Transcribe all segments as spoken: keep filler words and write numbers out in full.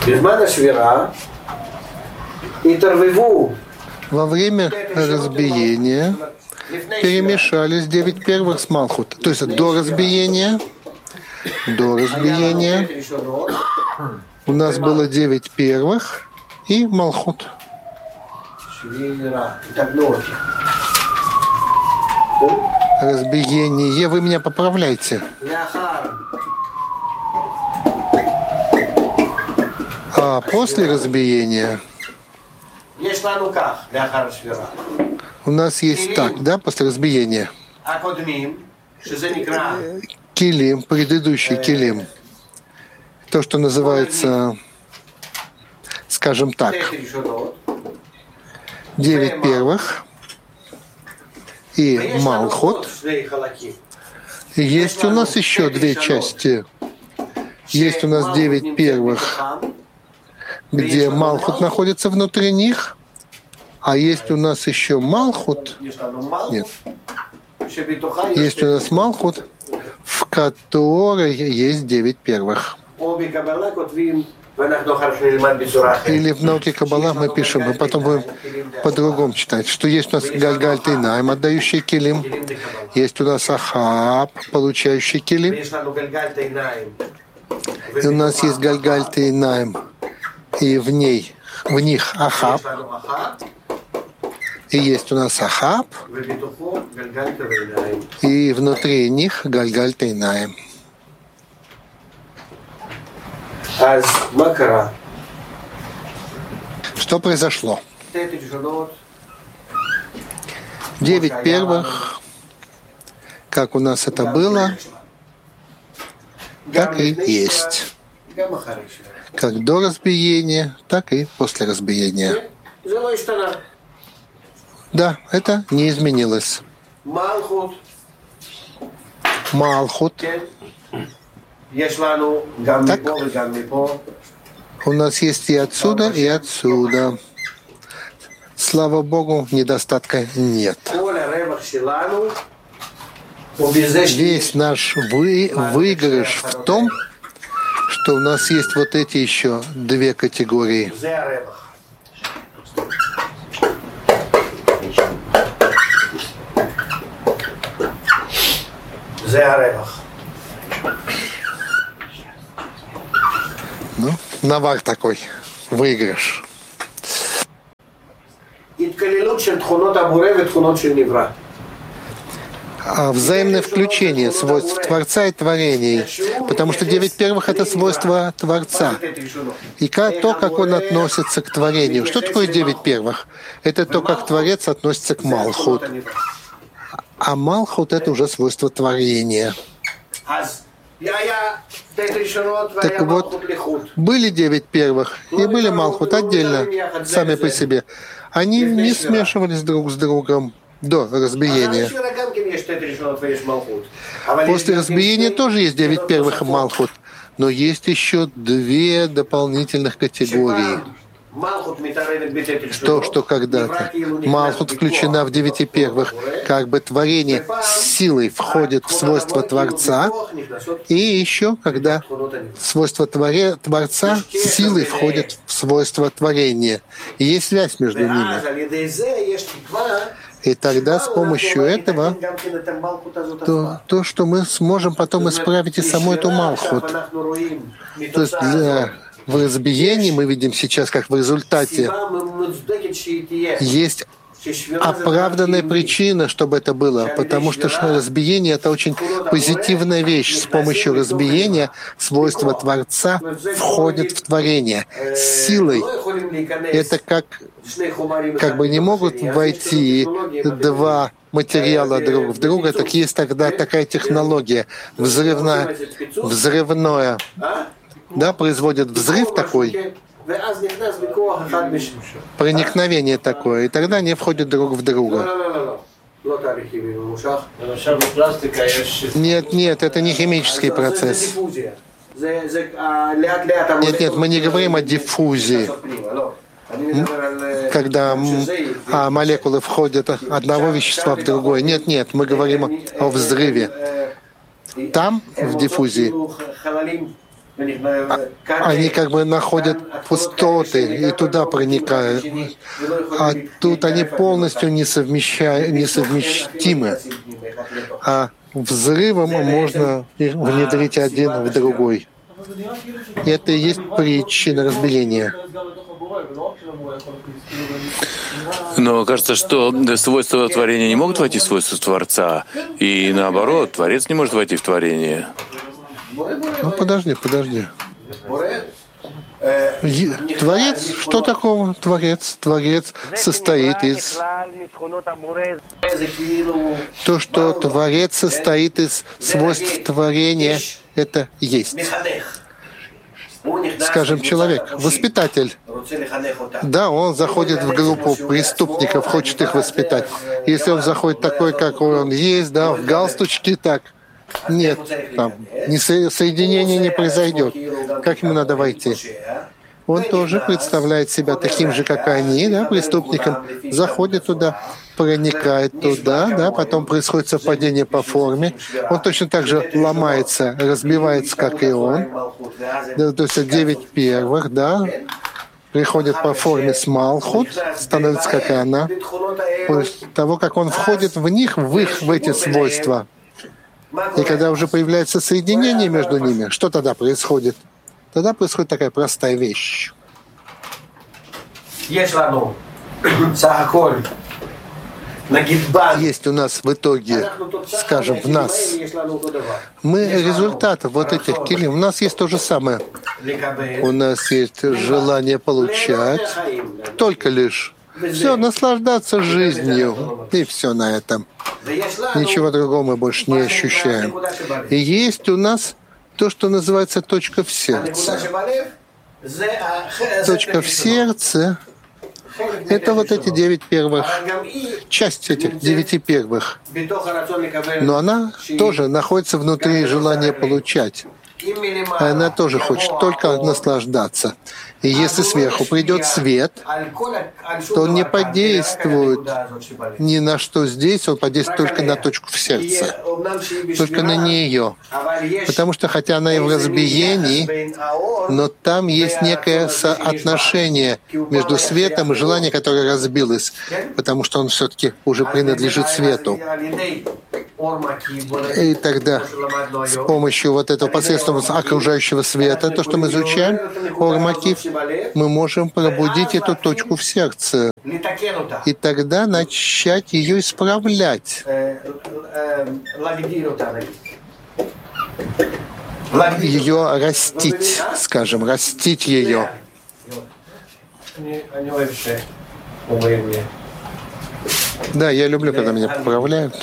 Во время разбиения перемешались девять первых с Малхут. То есть до разбиения, до разбиения у нас было девять первых и Малхут. Разбиение. Вы меня поправляйте. А после разбиения у нас есть так, да, после разбиения. Килим, предыдущий килим. То, что называется, скажем так, девять первых и Малхут. И есть у нас еще две части. Есть у нас девять первых, где Малхут находится внутри них, а есть у нас еще Малхут. Нет. Есть у нас Малхут, в которой есть девять первых. Или в науке Каббала мы пишем, мы потом будем по-другому читать, что есть у нас Гальгаль Тейнаим, отдающий килим, есть у нас Ахаб, получающий килим, и у нас есть Гальгаль Тейнаим, и в ней, в них Ахаб, и есть у нас Ахаб, и внутри них Гальгаль Тейнаим. Что произошло? Девять первых, как у нас это было, так и есть. Как до разбиения, так и после разбиения. Да, это не изменилось. Малхут. Так, у нас есть и отсюда, и отсюда. Слава Богу, недостатка нет. Весь наш вы, выигрыш в том, что у нас есть вот эти еще две категории. Ну, навар такой, выигрыш. А взаимное включение свойств Творца и творений, потому что девять первых — это свойства Творца. И как, то, как он относится к творению. Что такое девять первых? Это то, как Творец относится к Малхут. А Малхут — это уже свойство творения. Так вот, были девять первых и были Малхут отдельно, сами по себе. Они не смешивались друг с другом до разбиения. После разбиения тоже есть девять первых и Малхут, но есть еще две дополнительных категории. То, что когда-то Малхут включена в девяти первых, как бы творение с силой входит в свойства Творца, и еще когда свойства творе, Творца с силой входит в свойства творения. И есть связь между ними. И тогда с помощью этого то, то что мы сможем потом исправить и саму эту Малхут. То есть для в разбиении мы видим сейчас, как в результате есть оправданная причина, чтобы это было, потому что разбиение — это очень позитивная вещь. С помощью разбиения свойства Творца входят в творение. С силой это как, как бы не могут войти два материала друг в друга, так есть тогда такая технология взрывная, взрывное, да, производит взрыв такой, проникновение такое, и тогда они входят друг в друга. Нет, нет, это не химический процесс. Нет, нет, мы не говорим о диффузии, когда а, молекулы входят от одного вещества в другое. Нет, нет, мы говорим о взрыве. Там, в диффузии, они как бы находят пустоты и туда проникают. А тут они полностью несовмеща... несовместимы. А взрывом можно внедрить один в другой. И это и есть причина разбиения. Но кажется, что свойства творения не могут войти в свойства Творца, и наоборот, Творец не может войти в творение. Ну подожди, подожди. Творец, что такого? Творец, Творец состоит из... То, что Творец состоит из свойств творения, это есть. Скажем, человек, воспитатель. Да, он заходит в группу преступников, хочет их воспитать. Если он заходит такой, как он есть, да, в галстучке, так, нет, там, соединение не произойдет. Как ему надо войти? Он тоже представляет себя таким же, как они, да, преступником, заходит туда, проникает туда, да, потом происходит совпадение по форме. Он точно так же ломается, разбивается, как и он. Да, то есть девять первых, да, приходят по форме с Малхут, становится как и она. После того, как он входит в них, в их, в эти свойства. И когда уже появляется соединение между ними, что тогда происходит? Тогда происходит такая простая вещь. Есть у нас в итоге, скажем, в нас, мы результаты вот этих килим, у нас есть то же самое. У нас есть желание получать, только лишь все, наслаждаться жизнью, и все на этом. Ничего другого мы больше не ощущаем. И есть у нас то, что называется точка в сердце. Точка в сердце — это вот эти девять первых, часть этих девяти первых. Но она тоже находится внутри желания получать. Она тоже хочет только наслаждаться. И если сверху придет свет, то он не подействует ни на что здесь, он подействует только на точку в сердце, только на нее. Потому что хотя она и в разбиении, но там есть некое соотношение между светом и желанием, которое разбилось, потому что он все-таки уже принадлежит свету. И тогда с помощью вот этого посредством окружающего света, то, что мы изучаем, Ор-Макив, мы можем пробудить эту точку в сердце и тогда начать ее исправлять. Ее растить, скажем, растить ее. Да, я люблю, когда меня поправляют.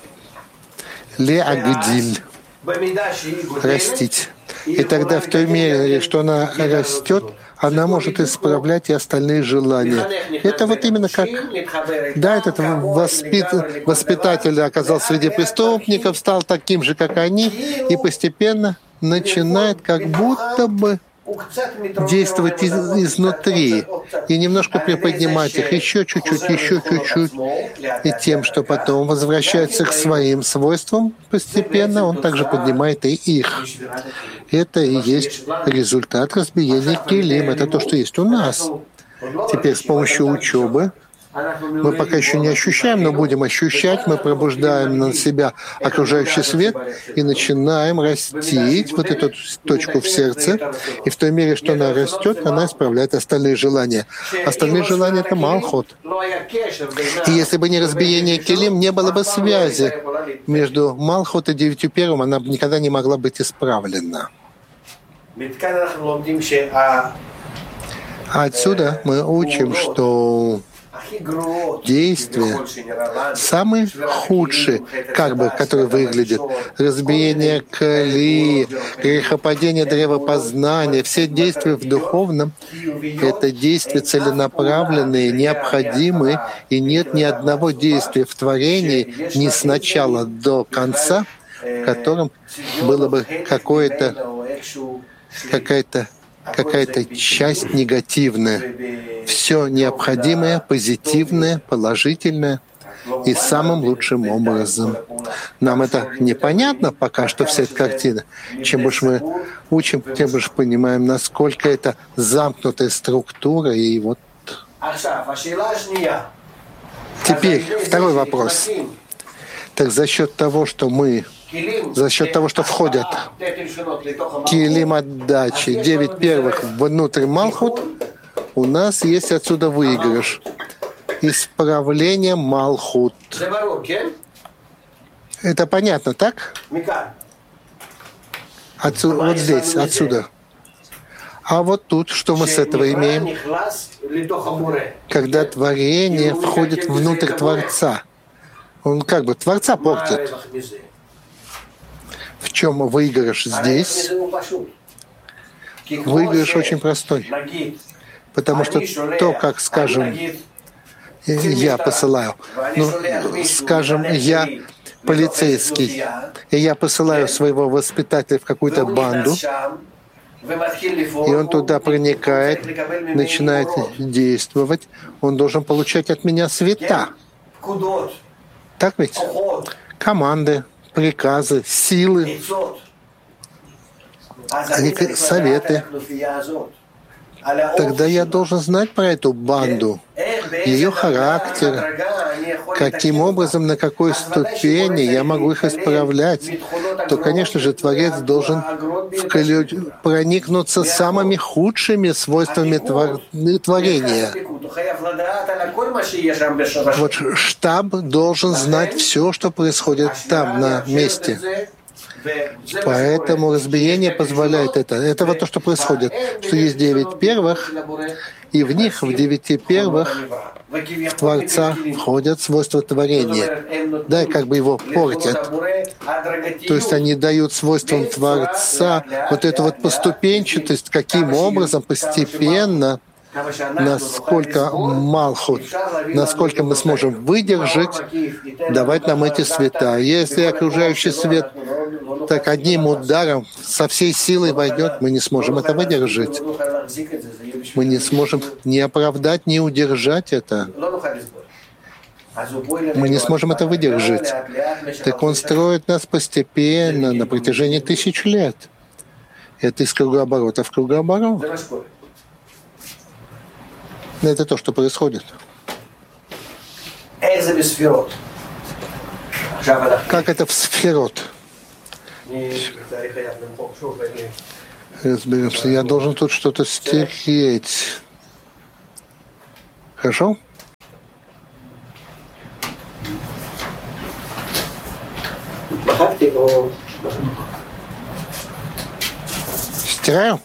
Леагдиль. Растить. И тогда в той мере, что она растет, она может исправлять и остальные желания. Это вот именно как... Да, этот воспит... воспитатель оказался среди преступников, стал таким же, как они, и постепенно начинает как будто бы действовать из, изнутри и немножко приподнимать их еще чуть-чуть, еще чуть-чуть. И тем, что потом возвращается к своим свойствам, постепенно он также поднимает и их. Это и есть результат разбиения килим. Это то, что есть у нас. Теперь с помощью учебы мы пока еще не ощущаем, но будем ощущать, мы пробуждаем на себя окружающий свет и начинаем растить вот эту точку в сердце. И в той мере, что она растет, она исправляет остальные желания. Остальные желания — это Малхут. И если бы не разбиение килим, не было бы связи между Малхут и девятью первым, она бы никогда не могла быть исправлена. А отсюда мы учим, что действия самые худшие, как бы, которые выглядят, разбиение коли, грехопадение древопознания, все действия в духовном — это действия целенаправленные, необходимые, и нет ни одного действия в творении ни с начала до конца, в котором было бы какое-то, какая-то какая-то часть негативная. Все необходимое, позитивное, положительное и самым лучшим образом. Нам это непонятно пока что, вся эта картина. Чем больше мы учим, тем больше понимаем, насколько это замкнутая структура. И вот теперь второй вопрос. Так за счет того, что мы, за счет того, что входят килим отдачи, девять первых внутрь Малхут, у нас есть отсюда выигрыш. Исправление Малхут. Это понятно, так? Отсюда, вот здесь, отсюда. А вот тут, что мы с этого имеем? Когда творение входит внутрь Творца. Он как бы Творца портит. В чем выигрыш здесь? Выигрыш очень простой. Потому что то, как, скажем, я посылаю, ну, скажем, я полицейский, и я посылаю своего воспитателя в какую-то банду, и он туда проникает, начинает действовать, он должен получать от меня света. Так ведь? Команды, приказы, силы, советы. Тогда я должен знать про эту банду, ее характер, каким образом, на какой ступени я могу их исправлять. То, конечно же, Творец должен проникнуться самыми худшими свойствами твор... творения. Вот штаб должен знать все, что происходит там, на месте. Поэтому разбиение позволяет это. Это вот то, что происходит, что есть девять первых, и в них, в девяти первых, в Творца входят свойства творения. Да, и как бы его портят. То есть они дают свойствам Творца вот эту вот поступенчатость, каким образом постепенно, насколько Малхут, насколько мы сможем выдержать, давать нам эти света. Если окружающий свет так одним ударом со всей силой войдет, мы не сможем это выдержать. Мы не сможем ни оправдать, ни удержать это. Мы не сможем это выдержать. Так он строит нас постепенно, на протяжении тысяч лет. Это из кругооборота в кругооборот. Это то, что происходит. Как это в сферот? Разберемся. Я должен тут что-то стереть. Хорошо? Стираю?